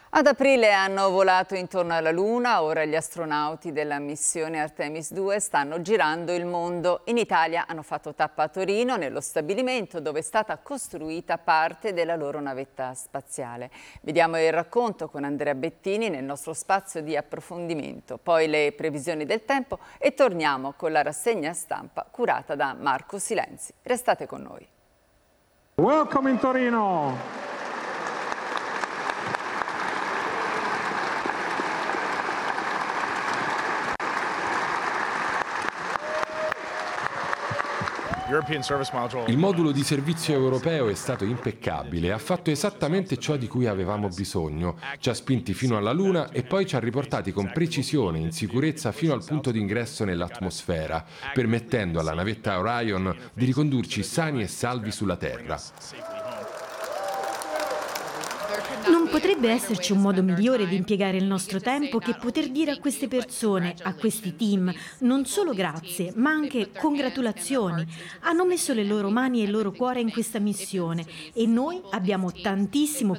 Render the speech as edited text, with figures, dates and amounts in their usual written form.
Ad aprile hanno volato intorno alla Luna, ora gli astronauti della missione Artemis 2 stanno girando il mondo. In Italia hanno fatto tappa a Torino, nello stabilimento dove è stata costruita parte della loro navetta spaziale. Vediamo il racconto con Andrea Bettini nel nostro spazio di approfondimento, poi le previsioni del tempo e torniamo con la rassegna stampa curata da Marco Silenzi. Restate con noi. Welcome in Torino! Il modulo di servizio europeo è stato impeccabile, ha fatto esattamente ciò di cui avevamo bisogno, ci ha spinti fino alla Luna e poi ci ha riportati con precisione in sicurezza fino al punto d'ingresso nell'atmosfera, permettendo alla navetta Orion di ricondurci sani e salvi sulla Terra. Non potrebbe esserci un modo migliore di impiegare il nostro tempo che poter dire a queste persone, a questi team, non solo grazie, ma anche congratulazioni. Hanno messo le loro mani e il loro cuore in questa missione e noi abbiamo tantissimo